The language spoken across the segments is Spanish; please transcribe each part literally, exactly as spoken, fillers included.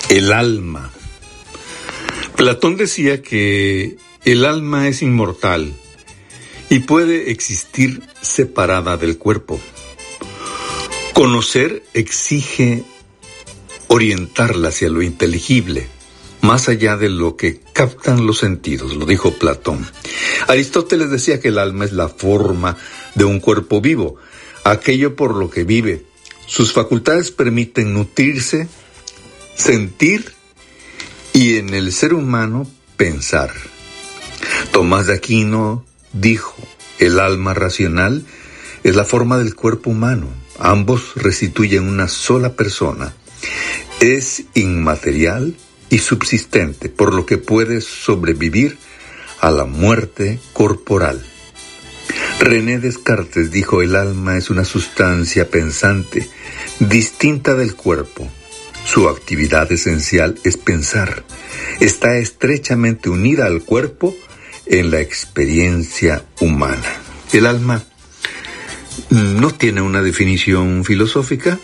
El alma. Platón decía que el alma es inmortal y puede existir separada del cuerpo. Conocer exige orientarla hacia lo inteligible, más allá de lo que captan los sentidos, lo dijo Platón. Aristóteles decía que el alma es la forma de un cuerpo vivo, aquello por lo que vive. Sus facultades permiten nutrirse, sentir y en el ser humano pensar. Tomás de Aquino dijo, el alma racional es la forma del cuerpo humano. Ambos restituyen una sola persona. Es inmaterial y subsistente, por lo que puede sobrevivir a la muerte corporal. René Descartes dijo, el alma es una sustancia pensante, distinta del cuerpo. Su actividad esencial es pensar. Está estrechamente unida al cuerpo en la experiencia humana. El alma no tiene una definición filosófica.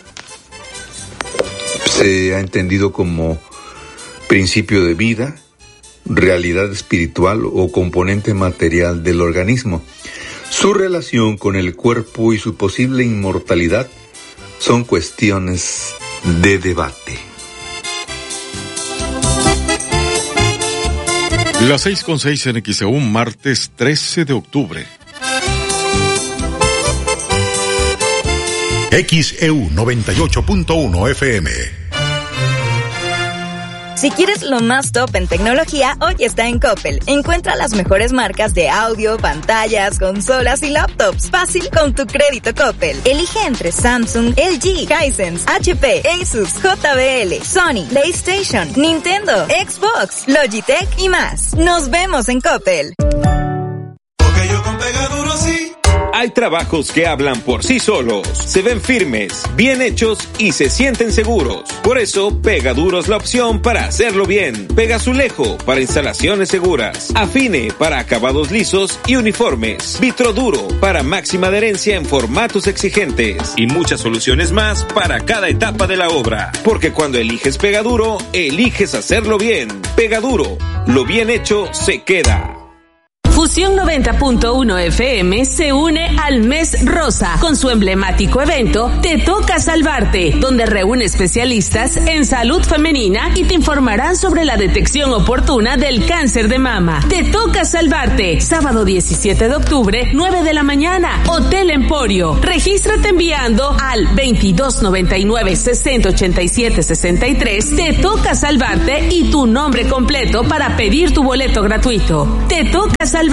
Se ha entendido como principio de vida, realidad espiritual o componente material del organismo. Su relación con el cuerpo y su posible inmortalidad son cuestiones de debate. Las seis con seis en X E U, martes trece de octubre. X E U noventa y ocho punto uno F M. Si quieres lo más top en tecnología, hoy está en Coppel. Encuentra las mejores marcas de audio, pantallas, consolas y laptops. Fácil con tu crédito Coppel. Elige entre Samsung, L G, Hisense, H P, Asus, J B L, Sony, PlayStation, Nintendo, Xbox, Logitech y más. Nos vemos en Coppel. Porque yo con Pegaduro sí. Hay trabajos que hablan por sí solos, se ven firmes, bien hechos y se sienten seguros. Por eso, Pegaduro es la opción para hacerlo bien. Pegazulejo para instalaciones seguras. Afine para acabados lisos y uniformes. Vitroduro para máxima adherencia en formatos exigentes. Y muchas soluciones más para cada etapa de la obra. Porque cuando eliges Pegaduro, eliges hacerlo bien. Pegaduro, lo bien hecho se queda. Fusión noventa punto uno F M se une al Mes Rosa con su emblemático evento Te Toca Salvarte, donde reúne especialistas en salud femenina y te informarán sobre la detección oportuna del cáncer de mama. Te Toca Salvarte, sábado diecisiete de octubre, nueve de la mañana, Hotel Emporio. Regístrate enviando al veintidós noventa y nueve sesenta ochenta y siete sesenta y tres. Te Toca Salvarte y tu nombre completo para pedir tu boleto gratuito. Te Toca Salvarte.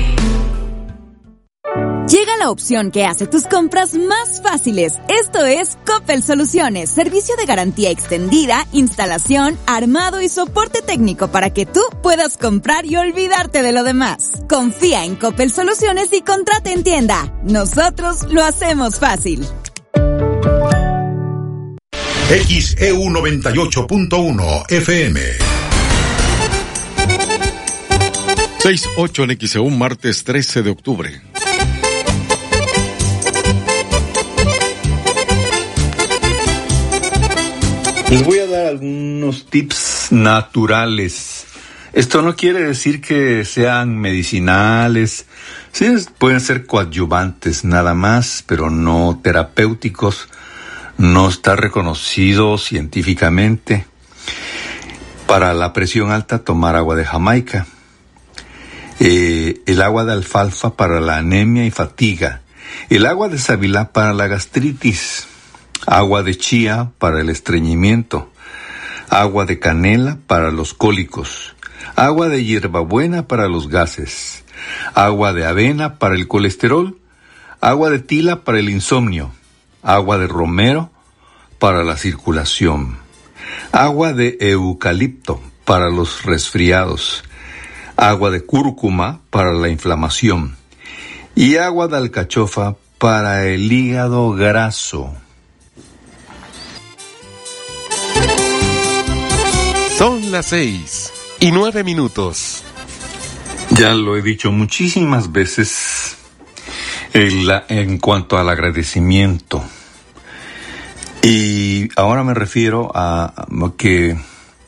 Llega la opción que hace tus compras más fáciles. Esto es Coppel Soluciones, servicio de garantía extendida, instalación, armado y soporte técnico para que tú puedas comprar y olvidarte de lo demás. Confía en Coppel Soluciones y contrata en tienda. Nosotros lo hacemos fácil. X E U noventa y ocho punto uno F M. seis ocho en X E U, martes trece de octubre. Les voy a dar algunos tips naturales. Esto no quiere decir que sean medicinales. Sí, pueden ser coadyuvantes nada más, pero no terapéuticos. No está reconocido científicamente. Para la presión alta, tomar agua de Jamaica. Eh, el agua de alfalfa para la anemia y fatiga, el agua de sábila para la gastritis, agua de chía para el estreñimiento, agua de canela para los cólicos, agua de hierbabuena para los gases, agua de avena para el colesterol, agua de tila para el insomnio, agua de romero para la circulación, agua de eucalipto para los resfriados, agua de cúrcuma para la inflamación y agua de alcachofa para el hígado graso. Son las seis y nueve minutos. Ya lo he dicho muchísimas veces en, la, en cuanto al agradecimiento. Y ahora me refiero a, a que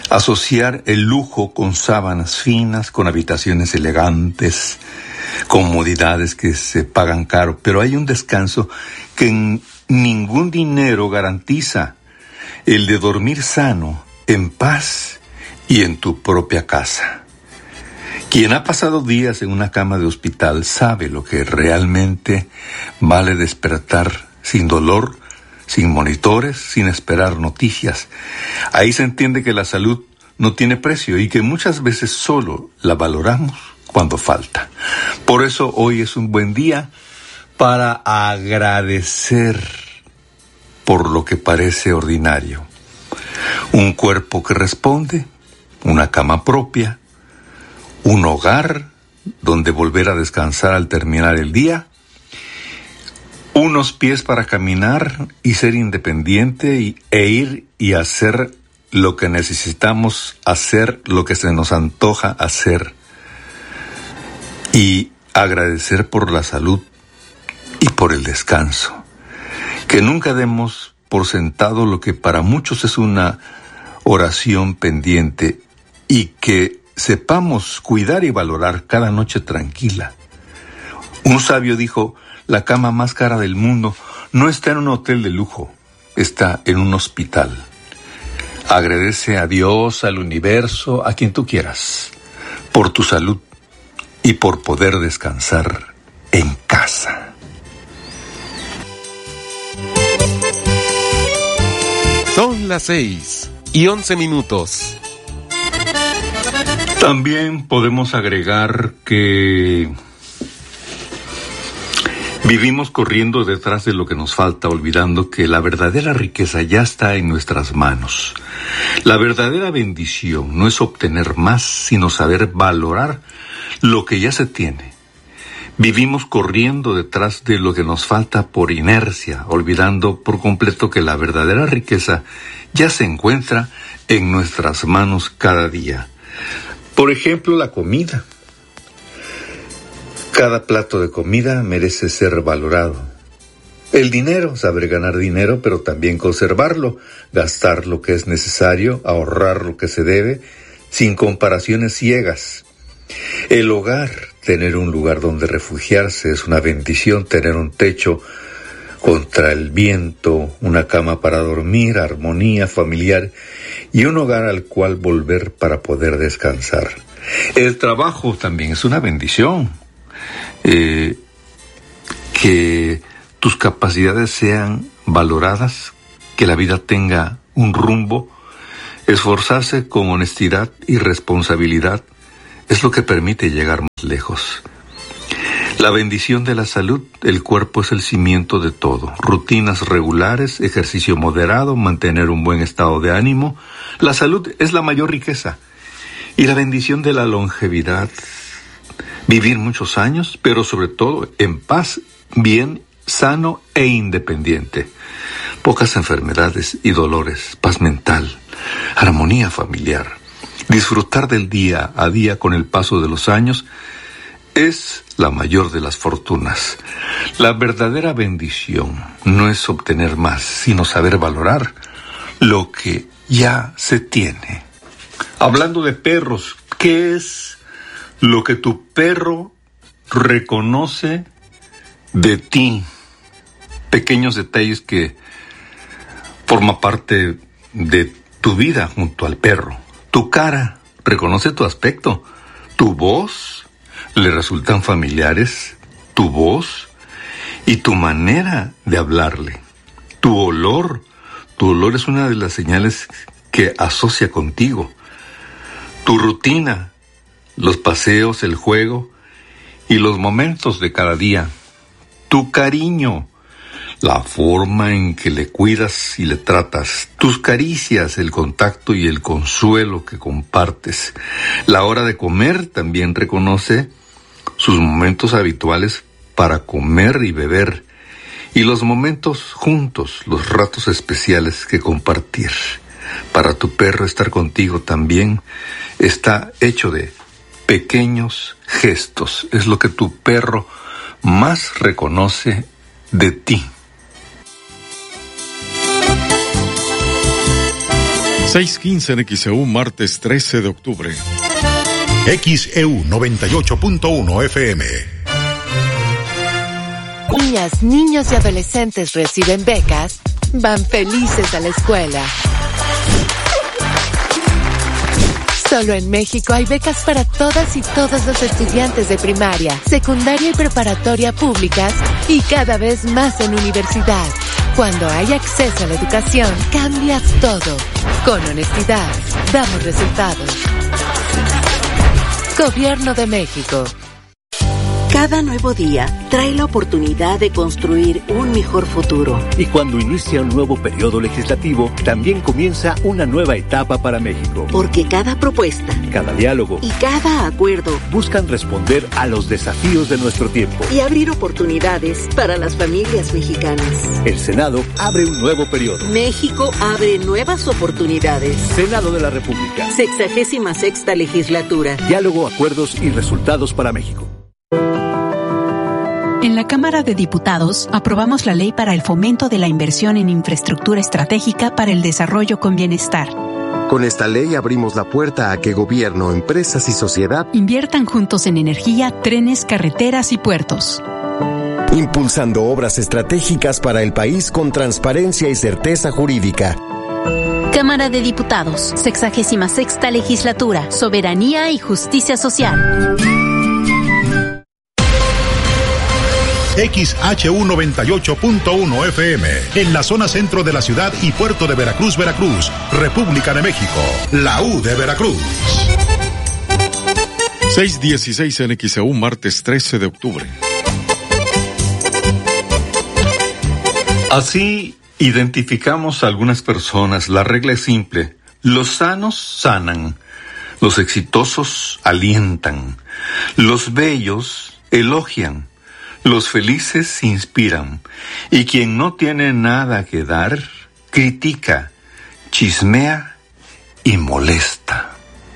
Asociar el lujo con sábanas finas, con habitaciones elegantes, comodidades que se pagan caro, pero hay un descanso que ningún dinero garantiza, el de dormir sano, en paz y en tu propia casa. Quien ha pasado días en una cama de hospital sabe lo que realmente vale despertar sin dolor, sin monitores, sin esperar noticias. Ahí se entiende que la salud no tiene precio y que muchas veces solo la valoramos cuando falta. Por eso hoy es un buen día para agradecer por lo que parece ordinario. Un cuerpo que responde, una cama propia, un hogar donde volver a descansar al terminar el día, unos pies para caminar y ser independiente y, e ir y hacer lo que necesitamos hacer, lo que se nos antoja hacer, y agradecer por la salud y por el descanso. Que nunca demos por sentado lo que para muchos es una oración pendiente y que sepamos cuidar y valorar cada noche tranquila. Un sabio dijo: la cama más cara del mundo no está en un hotel de lujo, está en un hospital. Agradece a Dios, al universo, a quien tú quieras, por tu salud y por poder descansar en casa. Son las seis y once minutos. También podemos agregar que vivimos corriendo detrás de lo que nos falta, olvidando que la verdadera riqueza ya está en nuestras manos. La verdadera bendición no es obtener más, sino saber valorar lo que ya se tiene. Vivimos corriendo detrás de lo que nos falta por inercia, olvidando por completo que la verdadera riqueza ya se encuentra en nuestras manos cada día. Por ejemplo, la comida. Cada plato de comida merece ser valorado. El dinero, saber ganar dinero, pero también conservarlo, gastar lo que es necesario, ahorrar lo que se debe, sin comparaciones ciegas. El hogar, tener un lugar donde refugiarse, es una bendición. Tener un techo contra el viento, una cama para dormir, armonía familiar y un hogar al cual volver para poder descansar. El trabajo también es una bendición. Eh, que tus capacidades sean valoradas, que la vida tenga un rumbo. Esforzarse con honestidad y responsabilidad es lo que permite llegar más lejos. La bendición de la salud, el cuerpo es el cimiento de todo. Rutinas regulares, ejercicio moderado, mantener un buen estado de ánimo. La salud es la mayor riqueza. Y la bendición de la longevidad, vivir muchos años, pero sobre todo en paz, bien, sano e independiente. Pocas enfermedades y dolores, paz mental, armonía familiar. Disfrutar del día a día con el paso de los años es la mayor de las fortunas. La verdadera bendición no es obtener más, sino saber valorar lo que ya se tiene. Hablando de perros, ¿qué es lo que tu perro reconoce de ti? Pequeños detalles que forman parte de tu vida junto al perro. Tu cara reconoce tu aspecto. Tu voz le resultan familiares. Tu voz y tu manera de hablarle. Tu olor. Tu olor es una de las señales que asocia contigo. Tu rutina, los paseos, el juego y los momentos de cada día. Tu cariño, la forma en que le cuidas y le tratas. Tus caricias, el contacto y el consuelo que compartes. La hora de comer también reconoce sus momentos habituales para comer y beber. Y los momentos juntos, los ratos especiales que compartir. Para tu perro estar contigo también está hecho de pequeños gestos. Es lo que tu perro más reconoce de ti. seis quince en X E U, martes trece de octubre. X E U noventa y ocho punto uno F M. Niñas, niños y adolescentes reciben becas, van felices a la escuela. Solo en México hay becas para todas y todos los estudiantes de primaria, secundaria y preparatoria públicas y cada vez más en universidad. Cuando hay acceso a la educación, cambias todo. Con honestidad, damos resultados. Gobierno de México. Cada nuevo día trae la oportunidad de construir un mejor futuro. Y cuando inicia un nuevo periodo legislativo, también comienza una nueva etapa para México. Porque cada propuesta, cada diálogo y cada acuerdo buscan responder a los desafíos de nuestro tiempo y abrir oportunidades para las familias mexicanas. El Senado abre un nuevo periodo. México abre nuevas oportunidades. Senado de la República. Sexagésima sexta legislatura. Diálogo, acuerdos y resultados para México. En la Cámara de Diputados aprobamos la Ley para el Fomento de la Inversión en Infraestructura Estratégica para el Desarrollo con Bienestar. Con esta ley abrimos la puerta a que gobierno, empresas y sociedad inviertan juntos en energía, trenes, carreteras y puertos. Impulsando obras estratégicas para el país con transparencia y certeza jurídica. Cámara de Diputados, sexagésima sexta legislatura, Soberanía y Justicia Social. X H U noventa y ocho punto uno F M, en la zona centro de la ciudad y puerto de Veracruz, Veracruz, República de México, la U de Veracruz. seis dieciséis en X E U, martes trece de octubre. Así identificamos a algunas personas. La regla es simple: los sanos sanan, los exitosos alientan, los bellos elogian, los felices inspiran, y quien no tiene nada que dar, critica, chismea y molesta.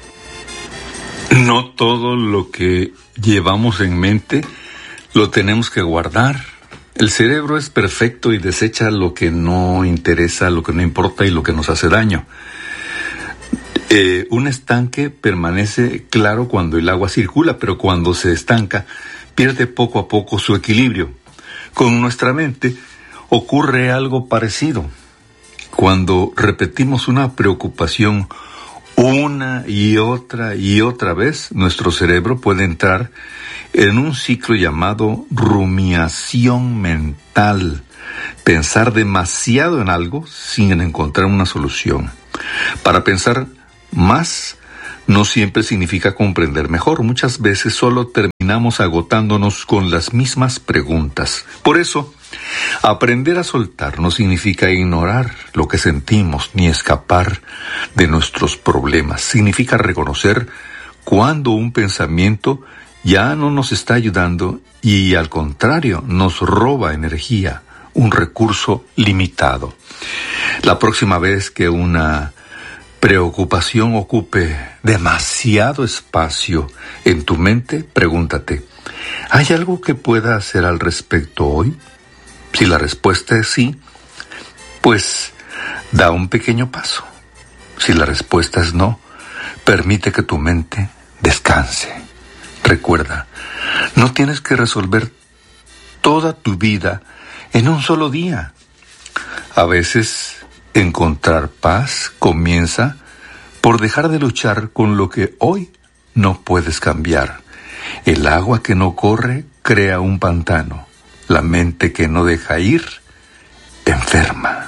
No todo lo que llevamos en mente lo tenemos que guardar. El cerebro es perfecto y desecha lo que no interesa, lo que no importa y lo que nos hace daño. Eh, un estanque permanece claro cuando el agua circula, pero cuando se estanca, pierde poco a poco su equilibrio. Con nuestra mente ocurre algo parecido. Cuando repetimos una preocupación una y otra y otra vez, nuestro cerebro puede entrar en un ciclo llamado rumiación mental. Pensar demasiado en algo sin encontrar una solución. Para pensar más no siempre significa comprender mejor. Muchas veces solo terminamos agotándonos con las mismas preguntas. Por eso, aprender a soltar no significa ignorar lo que sentimos ni escapar de nuestros problemas. Significa reconocer cuando un pensamiento ya no nos está ayudando y, al contrario, nos roba energía, un recurso limitado. La próxima vez que una preocupación ocupe demasiado espacio en tu mente, pregúntate: ¿hay algo que pueda hacer al respecto hoy? Si la respuesta es sí, pues da un pequeño paso. Si la respuesta es no, permite que tu mente descanse. Recuerda, no tienes que resolver toda tu vida en un solo día. A veces, encontrar paz comienza por dejar de luchar con lo que hoy no puedes cambiar. El agua que no corre crea un pantano. La mente que no deja ir, enferma.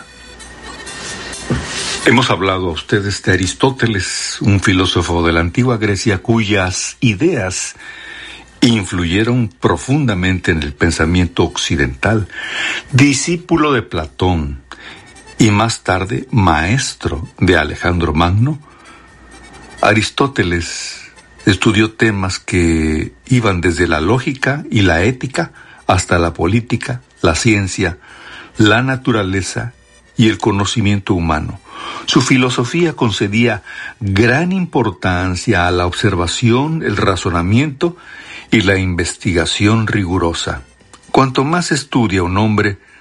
Hemos hablado a ustedes de Aristóteles, un filósofo de la antigua Grecia cuyas ideas influyeron profundamente en el pensamiento occidental, discípulo de Platón y más tarde maestro de Alejandro Magno. Aristóteles estudió temas que iban desde la lógica y la ética hasta la política, la ciencia, la naturaleza y el conocimiento humano. Su filosofía concedía gran importancia a la observación, el razonamiento y la investigación rigurosa. Cuanto más estudia un hombre,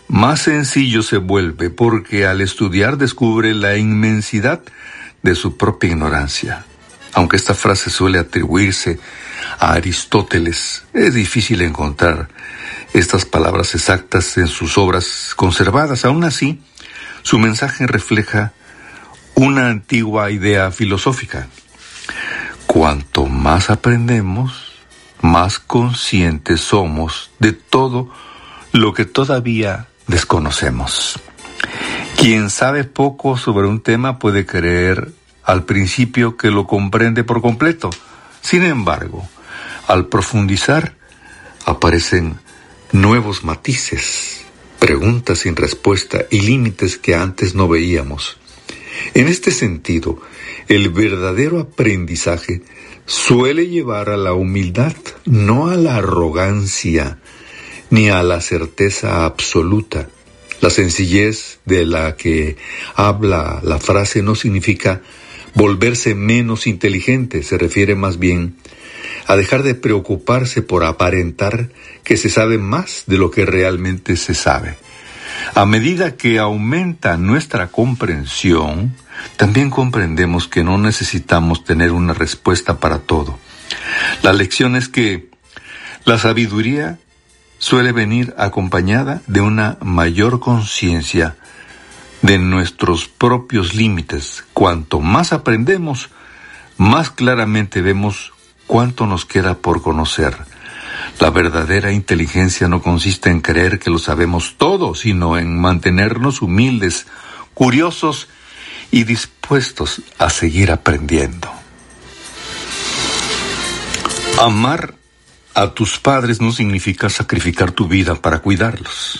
más sencillo se vuelve porque al estudiar descubre la inmensidad de su propia ignorancia. Aunque esta frase suele atribuirse a Aristóteles, es difícil encontrar estas palabras exactas en sus obras conservadas. Aún así, su mensaje refleja una antigua idea filosófica. Cuanto más aprendemos, más conscientes somos de todo lo que todavía desconocemos. Quien sabe poco sobre un tema puede creer al principio que lo comprende por completo. Sin embargo, al profundizar, aparecen nuevos matices, preguntas sin respuesta y límites que antes no veíamos. En este sentido, el verdadero aprendizaje suele llevar a la humildad, no a la arrogancia ni a la certeza absoluta. La sencillez de la que habla la frase no significa volverse menos inteligente, se refiere más bien a dejar de preocuparse por aparentar que se sabe más de lo que realmente se sabe. A medida que aumenta nuestra comprensión, también comprendemos que no necesitamos tener una respuesta para todo. La lección es que la sabiduría suele venir acompañada de una mayor conciencia de nuestros propios límites. Cuanto más aprendemos, más claramente vemos cuánto nos queda por conocer. La verdadera inteligencia no consiste en creer que lo sabemos todo, sino en mantenernos humildes, curiosos y dispuestos a seguir aprendiendo. Amar a tus padres no significa sacrificar tu vida para cuidarlos.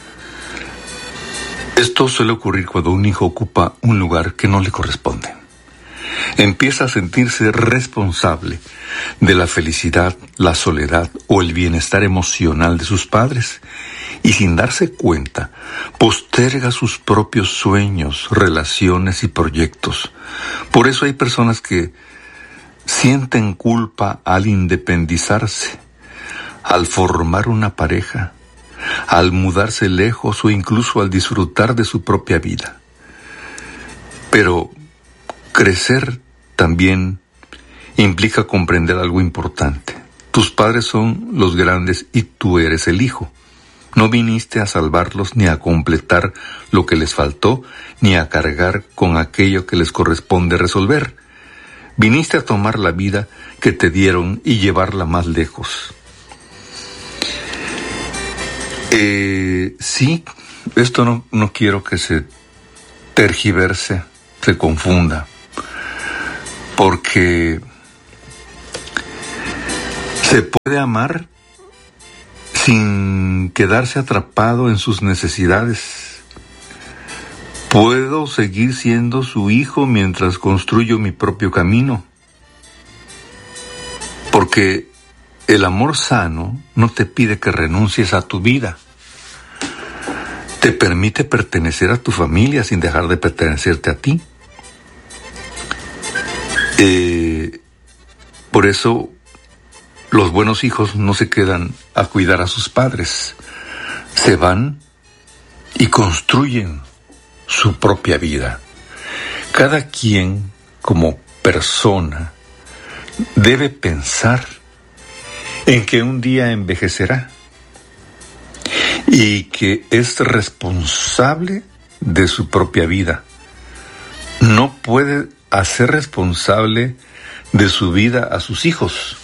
Esto suele ocurrir cuando un hijo ocupa un lugar que no le corresponde. Empieza a sentirse responsable de la felicidad, la soledad o el bienestar emocional de sus padres y sin darse cuenta, posterga sus propios sueños, relaciones y proyectos. Por eso hay personas que sienten culpa al independizarse, al formar una pareja, al mudarse lejos o incluso al disfrutar de su propia vida. Pero crecer también implica comprender algo importante. Tus padres son los grandes y tú eres el hijo. No viniste a salvarlos ni a completar lo que les faltó, ni a cargar con aquello que les corresponde resolver. Viniste a tomar la vida que te dieron y llevarla más lejos. Eh, sí, esto no, no quiero que se tergiverse, se confunda, porque se puede amar sin quedarse atrapado en sus necesidades. Puedo seguir siendo su hijo mientras construyo mi propio camino, porque el amor sano no te pide que renuncies a tu vida. Te permite pertenecer a tu familia sin dejar de pertenecerte a ti. Eh, por eso, los buenos hijos no se quedan a cuidar a sus padres. Se van y construyen su propia vida. Cada quien, como persona, debe pensar en que un día envejecerá y que es responsable de su propia vida. No puede hacer responsable de su vida a sus hijos.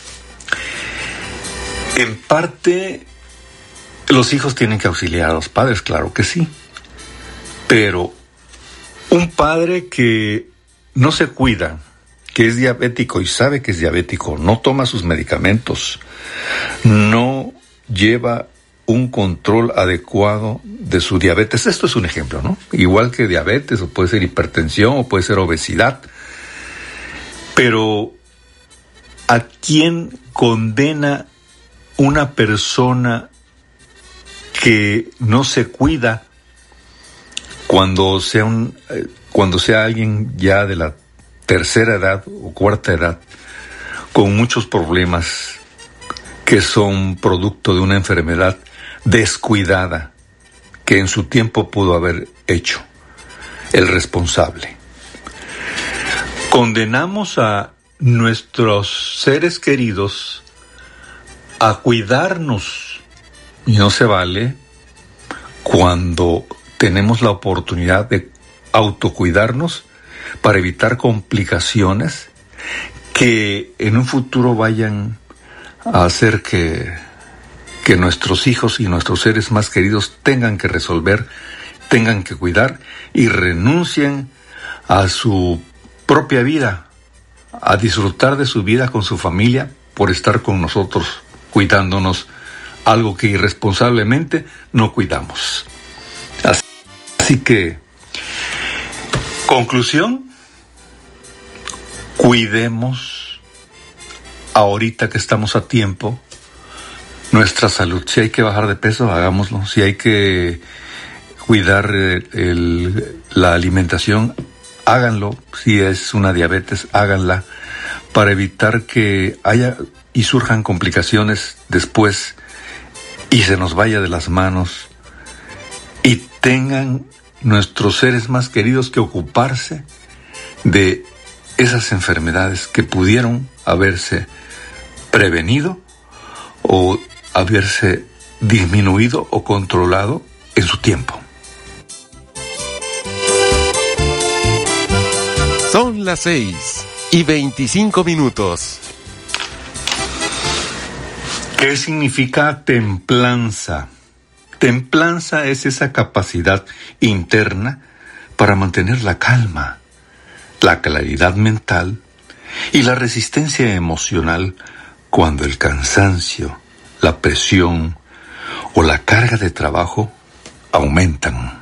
En parte, los hijos tienen que auxiliar a los padres, claro que sí. Pero un padre que no se cuida, que es diabético y sabe que es diabético, no toma sus medicamentos, no lleva un control adecuado de su diabetes. Esto es un ejemplo, ¿no? Igual que diabetes, o puede ser hipertensión, o puede ser obesidad. Pero ¿a quién condena una persona que no se cuida cuando sea un, eh, cuando sea alguien ya de la tercera edad o cuarta edad, con muchos problemas que son producto de una enfermedad descuidada que en su tiempo pudo haber hecho el responsable. Condenamos a nuestros seres queridos a cuidarnos, y no se vale cuando tenemos la oportunidad de autocuidarnos para evitar complicaciones que en un futuro vayan a hacer que, que nuestros hijos y nuestros seres más queridos tengan que resolver, tengan que cuidar y renuncien a su propia vida, a disfrutar de su vida con su familia por estar con nosotros cuidándonos, algo que irresponsablemente no cuidamos. Así, así que, conclusión, cuidemos ahorita que estamos a tiempo nuestra salud. Si hay que bajar de peso, hagámoslo. Si hay que cuidar el, el, la alimentación, háganlo. Si es una diabetes, háganla, para evitar que haya y surjan complicaciones después y se nos vaya de las manos y tengan nuestros seres más queridos que ocuparse de esas enfermedades que pudieron haberse prevenido o haberse disminuido o controlado en su tiempo. Son las seis y veinticinco minutos. ¿Qué significa templanza? Templanza es esa capacidad interna para mantener la calma, la claridad mental y la resistencia emocional cuando el cansancio, la presión o la carga de trabajo aumentan.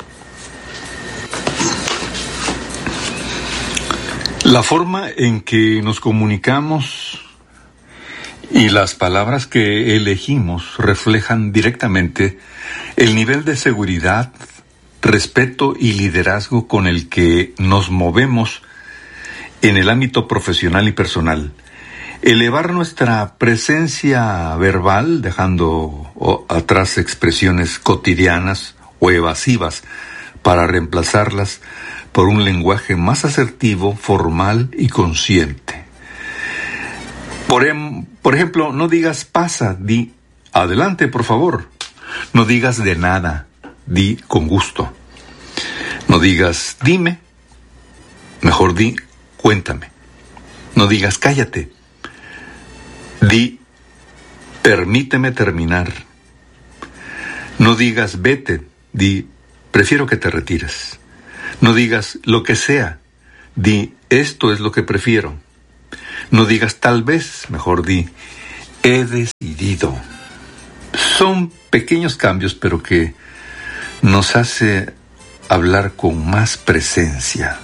La forma en que nos comunicamos y las palabras que elegimos reflejan directamente el nivel de seguridad, respeto y liderazgo con el que nos movemos en el ámbito profesional y personal. Elevar nuestra presencia verbal, dejando atrás expresiones cotidianas o evasivas para reemplazarlas por un lenguaje más asertivo, formal y consciente. Por, em, por ejemplo, no digas pasa, di adelante, por favor. No digas de nada, di con gusto. No digas dime, mejor di cuéntame. No digas cállate, di permíteme terminar. No digas vete, di prefiero que te retires. No digas lo que sea, di esto es lo que prefiero. No digas tal vez, mejor di he decidido. Son pequeños cambios, pero que nos hace hablar con más presencia.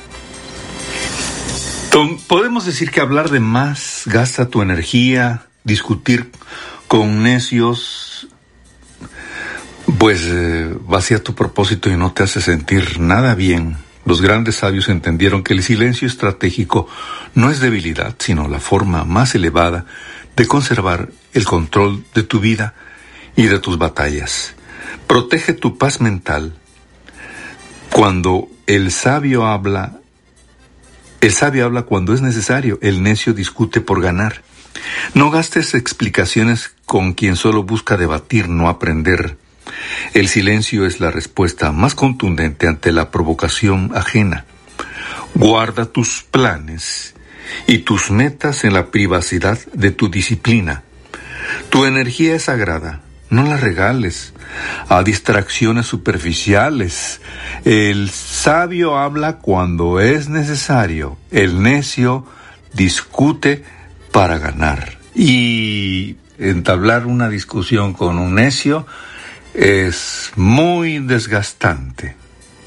Podemos decir que hablar de más gasta tu energía, discutir con necios, pues eh, vacía tu propósito y no te hace sentir nada bien. Los grandes sabios entendieron que el silencio estratégico no es debilidad, sino la forma más elevada de conservar el control de tu vida y de tus batallas. Protege tu paz mental. Cuando el sabio habla, el sabio habla cuando es necesario, el necio discute por ganar. No gastes explicaciones con quien solo busca debatir, no aprender. El silencio es la respuesta más contundente ante la provocación ajena. Guarda tus planes y tus metas en la privacidad de tu disciplina. Tu energía es sagrada, no la regales a distracciones superficiales. El sabio habla cuando es necesario, el necio discute para ganar. Y entablar una discusión con un necio es muy desgastante.